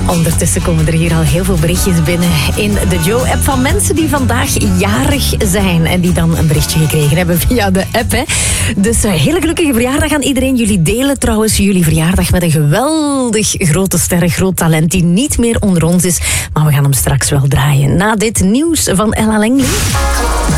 Ondertussen komen er hier al heel veel berichtjes binnen in de Joe-app van mensen die vandaag jarig zijn en die dan een berichtje gekregen hebben via de app. Hè. Dus hele gelukkige verjaardag aan iedereen. Jullie delen trouwens jullie verjaardag met een geweldig grote ster, groot talent die niet meer onder ons is. Maar we gaan hem straks wel draaien. Na dit nieuws van Ella Langley.